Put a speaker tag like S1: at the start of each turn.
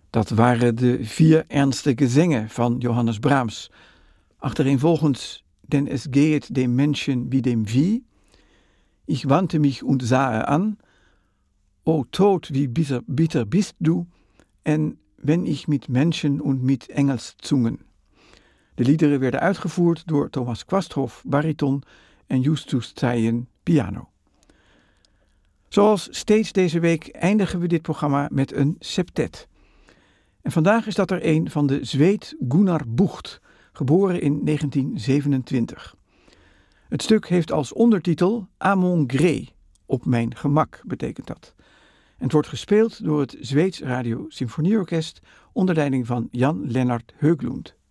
S1: Dat waren de 4 ernstige Gesänge van Johannes Brahms. Achtereenvolgens Denn es gehet dem Menschen wie dem Vieh, Ich wandte mich und sahe an, O Tod, wie bitter bist du, en Wenn ich mit Menschen und mit Engelszungen. De liederen werden uitgevoerd door Thomas Quasthoff, bariton, en Justus Zeyen, piano. Zoals steeds deze week eindigen we dit programma met een septet. En vandaag is dat er een van de Zweed Gunnar Bucht, geboren in 1927. Het stuk heeft als ondertitel À mon gré, op mijn gemak betekent dat. En het wordt gespeeld door het Zweeds Radio Symfonieorkest onder leiding van Jan Lennart Höglund.